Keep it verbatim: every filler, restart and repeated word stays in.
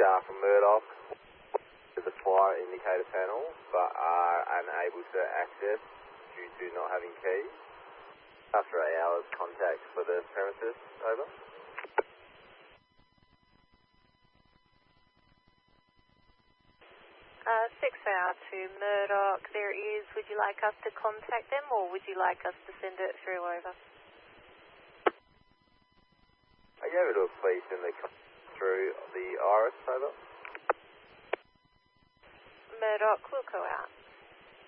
uh, from Murdoch to the fire indicator panel, but are unable to access due to not having keys. After eight hours, contact for the premises. Over. Uh, six hour to Murdoch, there is. Would you like us to contact them or would you like us to send it through over? Are you able to please send the through the Iris, over? Murdoch, we'll go out.